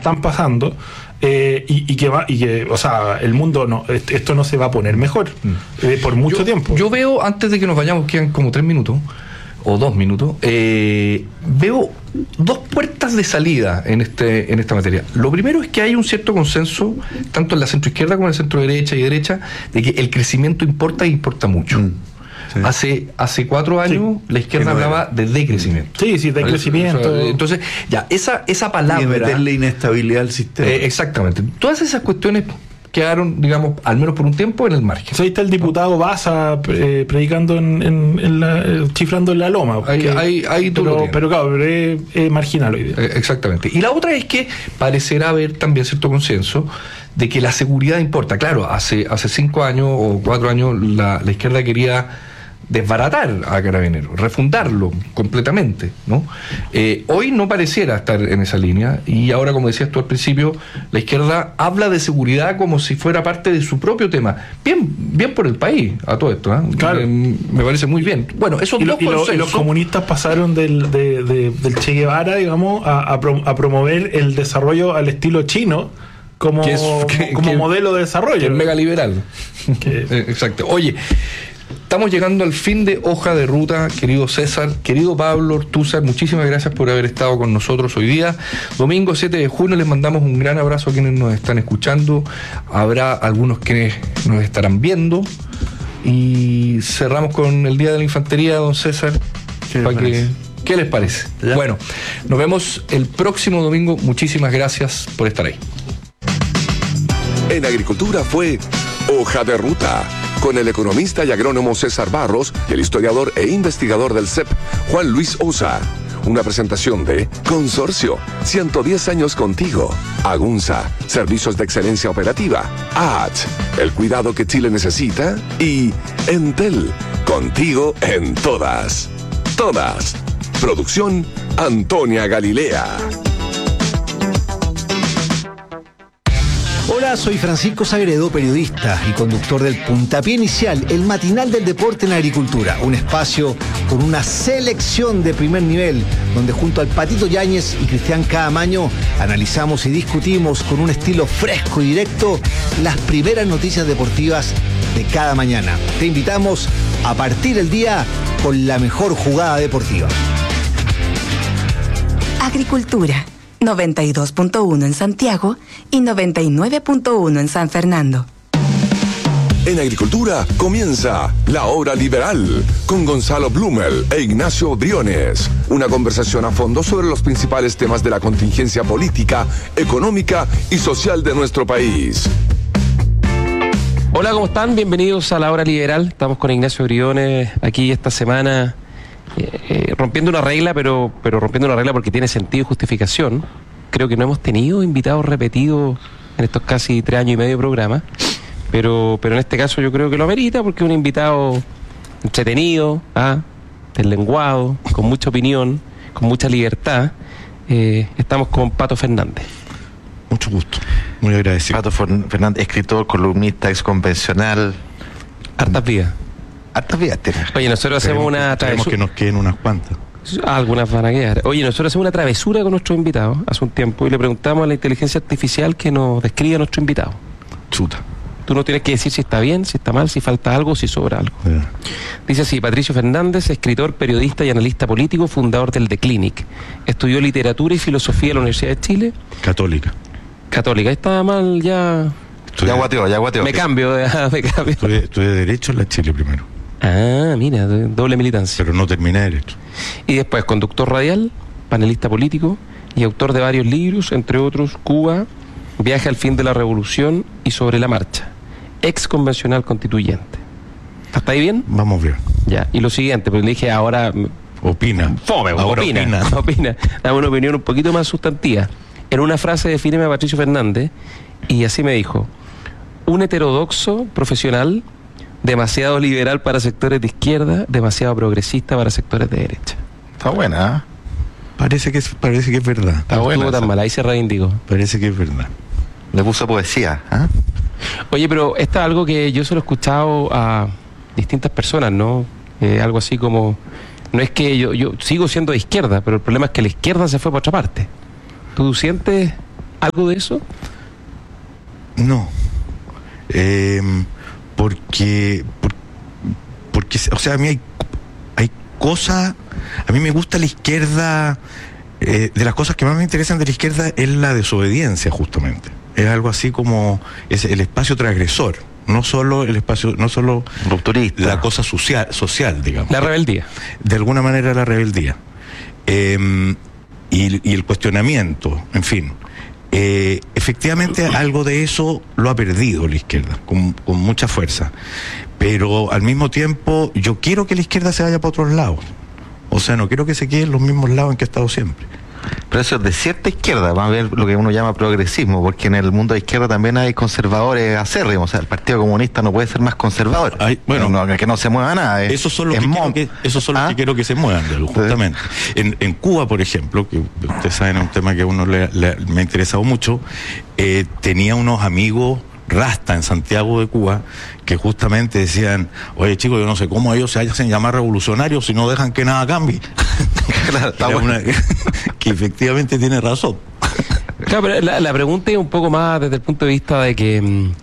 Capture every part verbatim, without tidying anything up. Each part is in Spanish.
están pasando. Eh, y, y, que va, y que, o sea, el mundo no, esto no se va a poner mejor eh, por mucho yo, tiempo. Yo veo, antes de que nos vayamos, quedan como tres minutos o dos minutos, eh, veo dos puertas de salida en este en esta materia. Lo primero es que hay un cierto consenso, tanto en la centroizquierda como en la centroderecha y derecha, de que el crecimiento importa e importa mucho. Mm. Sí. Hace hace cuatro años sí. la izquierda hablaba de decrecimiento. Sí, sí, decrecimiento. Entonces, ya, esa, esa palabra... Y meterle inestabilidad al sistema. Eh, exactamente. Todas esas cuestiones quedaron, digamos, al menos por un tiempo, en el margen. Ahí está el diputado Baza eh, predicando en, en, en la, eh, chiflando en la loma. Ahí, ahí, ahí pero, pero claro, pero es, es marginal hoy día. Eh, exactamente. Y la otra es que parecerá haber también cierto consenso de que la seguridad importa. Claro, hace, hace cinco años o cuatro años la, la izquierda quería desbaratar a Carabineros, refundarlo completamente, ¿no? Eh, hoy no pareciera estar en esa línea, y ahora, como decías tú al principio, la izquierda habla de seguridad como si fuera parte de su propio tema. Bien, bien por el país a todo esto, ¿eh? Claro. Eh, me parece muy bien. Bueno, esos y, dos lo, y, consensos... lo, y los comunistas pasaron del, de, de, del Che Guevara, digamos, a, a, pro, a promover el desarrollo al estilo chino como, que es, que, como que, modelo de desarrollo. Que es mega liberal. Que... eh, exacto. Oye, estamos llegando al fin de Hoja de Ruta, querido César, querido Pablo Ortúzar, muchísimas gracias por haber estado con nosotros hoy día. Domingo siete de junio, les mandamos un gran abrazo a quienes nos están escuchando. Habrá algunos que nos estarán viendo. Y cerramos con el Día de la Infantería, don César. ¿Qué les parece? Que, ¿qué les parece? ¿Ya? Bueno, nos vemos el próximo domingo. Muchísimas gracias por estar ahí. En Agricultura fue Hoja de Ruta, con el economista y agrónomo César Barros, el historiador e investigador del C E P, Juan Luis Osa. Una presentación de Consorcio, ciento diez años contigo. Agunza, servicios de excelencia operativa. A H, el cuidado que Chile necesita. Y Entel, contigo en todas. Todas. Producción Antonia Galilea. Hola, soy Francisco Sagredo, periodista y conductor del Puntapié Inicial, el matinal del deporte en la agricultura. Un espacio con una selección de primer nivel, donde junto al Patito Yáñez y Cristian Caamaño analizamos y discutimos con un estilo fresco y directo las primeras noticias deportivas de cada mañana. Te invitamos a partir el día con la mejor jugada deportiva. Agricultura. noventa y dos punto uno en Santiago y noventa y nueve punto uno en San Fernando. En Agricultura comienza La Hora Liberal con Gonzalo Blumel e Ignacio Briones. Una conversación a fondo sobre los principales temas de la contingencia política, económica y social de nuestro país. Hola, ¿cómo están? Bienvenidos a La Hora Liberal. Estamos con Ignacio Briones aquí esta semana. Eh, eh, rompiendo una regla, pero, pero rompiendo una regla porque tiene sentido y justificación. Creo que no hemos tenido invitados repetidos en estos casi tres años y medio de programa, pero, pero en este caso yo creo que lo amerita porque es un invitado entretenido, ¿ah? deslenguado, con mucha opinión, con mucha libertad. Eh, estamos con Pato Fernández. Mucho gusto, muy agradecido. Pato Fernández, escritor, columnista, exconvencional. Hartas vidas. Hartas vidas tiene. Oye, nosotros hacemos una travesura. que nos queden unas cuantas. Algunas van a quedar. Oye, nosotros hacemos una travesura con nuestros invitados hace un tiempo y le preguntamos a la inteligencia artificial que nos describa a nuestro invitado. Chuta. Tú no tienes que decir si está bien, si está mal, si falta algo, si sobra algo. Yeah. Dice así: Patricio Fernández, escritor, periodista y analista político, fundador del The Clinic. Estudió literatura y filosofía en la Universidad de Chile. Católica. Católica. Ahí está mal ya. Ya guateo, ya guateo. Me cambio, me cambio. Estudié, estudié Derecho en la Chile primero. Ah, mira, doble militancia. Pero no terminé Derecho. Y después conductor radial, panelista político y autor de varios libros, entre otros Cuba, Viaje al fin de la revolución y Sobre la marcha. Ex convencional constituyente. ¿Está ahí bien? Vamos bien. Ya, y lo siguiente, porque le dije ahora... Opina. Fome, ahora opina. Opina. opina. Dame una opinión un poquito más sustantiva. En una frase defíneme a Patricio Fernández y así me dijo: un heterodoxo profesional, demasiado liberal para sectores de izquierda, demasiado progresista para sectores de derecha. Está buena, ¿eh? Parece que es, parece que es verdad. Está no buena. Tan mal, ahí se reivindicó. Parece que es verdad. Le puso poesía, ¿eh? Oye, pero esto es algo que yo se lo he escuchado a distintas personas, ¿no? Eh, algo así como, no es que yo, yo sigo siendo de izquierda, pero el problema es que la izquierda se fue para otra parte. ¿Tú sientes algo de eso? No. Eh, porque, por, porque, o sea, a mí hay, hay cosas, a mí me gusta la izquierda, eh, de las cosas que más me interesan de la izquierda es la desobediencia, justamente. Es algo así como es el espacio transgresor, no solo el espacio, no solo rupturista, la cosa social, social, digamos. La rebeldía. De alguna manera la rebeldía. Eh, y, y el cuestionamiento, en fin. Eh, efectivamente algo de eso lo ha perdido la izquierda con, con mucha fuerza, pero al mismo tiempo yo quiero que la izquierda se vaya para otros lados, o sea, no quiero que se quede en los mismos lados en que ha estado siempre. Pero eso es de cierta izquierda, vamos a ver lo que uno llama progresismo, porque en el mundo de izquierda también hay conservadores acérrimos, o sea, el Partido Comunista no puede ser más conservador. Ay, bueno, no, que no se mueva nada. Es, esos son los, es que, mon... quiero que, esos son los ¿Ah? que quiero que se muevan, justamente. En, en Cuba, por ejemplo, que ustedes saben, es un tema que a uno le, le, me ha interesado mucho, eh, tenía unos amigos rasta en Santiago de Cuba que justamente decían, oye chicos, yo no sé cómo ellos se hacen llamar revolucionarios si no dejan que nada cambie. Claro, está bueno. Una, que efectivamente tiene razón. Claro, pero la, la pregunta es un poco más desde el punto de vista de que mmm,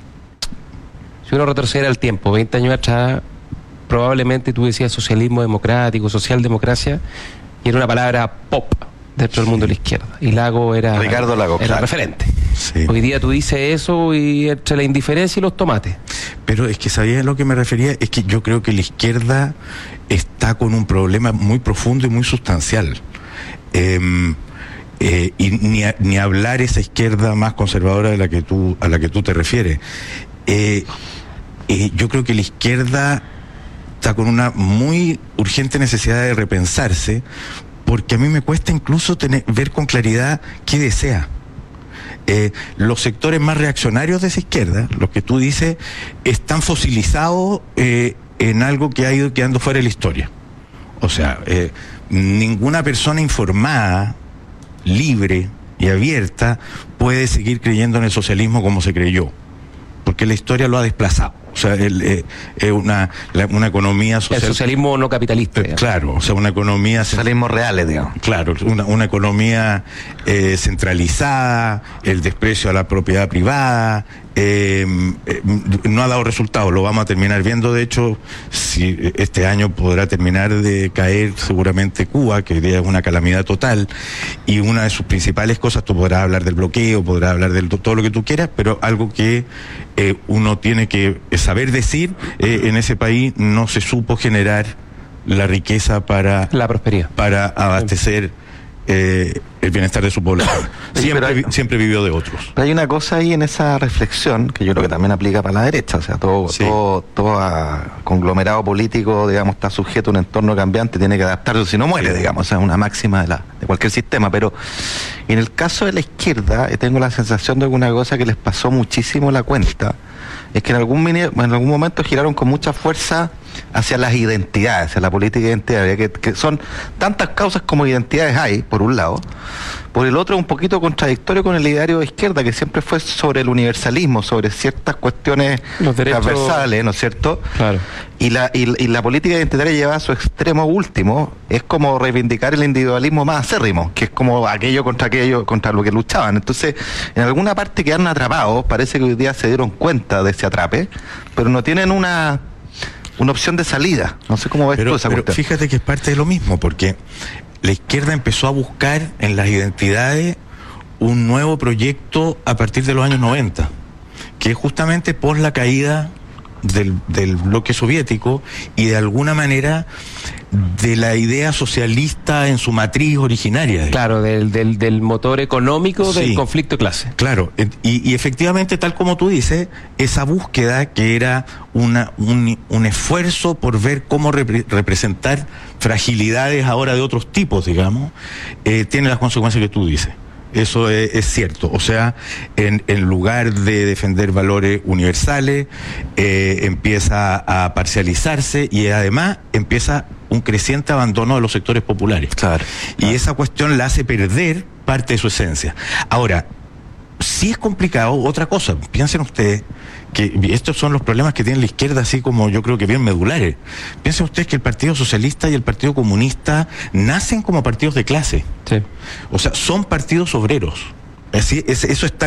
si uno retrocediera el tiempo, veinte años atrás, probablemente tú decías socialismo democrático, socialdemocracia, y era una palabra pop dentro del mundo de la izquierda. Y Lago era, Ricardo Lago, era claro. referente. Sí. Hoy día tú dices eso y entre la indiferencia y los tomates. Pero es que ¿sabías a lo que me refería? Es que yo creo que la izquierda está con un problema muy profundo y muy sustancial. Eh, eh, y ni, a, ni hablar esa izquierda más conservadora de la que tú, a la que tú te refieres. Eh, eh, yo creo que la izquierda está con una muy urgente necesidad de repensarse, porque a mí me cuesta incluso tener, ver con claridad qué desea. Eh, los sectores más reaccionarios de esa izquierda, los que tú dices, están fosilizados eh, en algo que ha ido quedando fuera de la historia. O sea, eh, ninguna persona informada, libre y abierta puede seguir creyendo en el socialismo como se creyó, porque la historia lo ha desplazado. O sea, es eh, eh, una, la, una economía social. El socialismo no capitalista. Eh, claro, o sea, una economía. Socialismo reales, digamos. Claro, una, una economía eh, centralizada, el desprecio a la propiedad privada, eh, eh, no ha dado resultados. Lo vamos a terminar viendo, de hecho, si este año podrá terminar de caer seguramente Cuba, que hoy día es una calamidad total, y una de sus principales cosas, tú podrás hablar del bloqueo, podrás hablar de todo lo que tú quieras, pero algo que eh, uno tiene que saber decir, eh, en ese país no se supo generar la riqueza para la prosperidad, para abastecer eh, el bienestar de su población. Siempre, hay, siempre vivió de otros. Pero hay una cosa ahí en esa reflexión que yo creo que también aplica para la derecha, o sea, todo, sí. todo, todo a conglomerado político, digamos, está sujeto a un entorno cambiante, tiene que adaptarse, si no muere, digamos, o sea, es una máxima de, la, de cualquier sistema. Pero en el caso de la izquierda, tengo la sensación de alguna cosa que les pasó muchísimo la cuenta, es que en algún, en algún momento giraron con mucha fuerza hacia las identidades, hacia la política identitaria, que, que son tantas causas como identidades hay, por un lado. Por el otro, un poquito contradictorio con el ideario de izquierda, que siempre fue sobre el universalismo, sobre ciertas cuestiones derechos, transversales, ¿no es cierto? Claro. Y la, y, y la política identitaria lleva a su extremo último, es como reivindicar el individualismo más acérrimo, que es como aquello contra aquello, contra lo que luchaban. Entonces, en alguna parte quedaron atrapados, parece que hoy día se dieron cuenta de ese atrape, pero no tienen una... una opción de salida. No sé cómo ves pero, tú esa pero cuestión. Fíjate que es parte de lo mismo, porque la izquierda empezó a buscar en las identidades un nuevo proyecto a partir de los años noventa, que es justamente por la caída del, del bloque soviético y de alguna manera de la idea socialista en su matriz originaria. Claro, del, del, del motor económico del sí, conflicto de clase. Claro, y, y efectivamente, tal como tú dices, esa búsqueda que era una, un, un esfuerzo por ver cómo repre, representar fragilidades ahora de otros tipos, digamos, eh, tiene las consecuencias que tú dices. Eso es, es cierto. O sea, en, en lugar de defender valores universales, eh, empieza a parcializarse y además empieza un creciente abandono de los sectores populares. Claro, claro. Y esa cuestión la hace perder parte de su esencia. Ahora, sí es complicado otra cosa. Piensen ustedes que estos son los problemas que tiene la izquierda, así como yo creo que bien medulares. Piensen ustedes que el Partido Socialista y el Partido Comunista nacen como partidos de clase. Sí. O sea, son partidos obreros. Así, es, eso está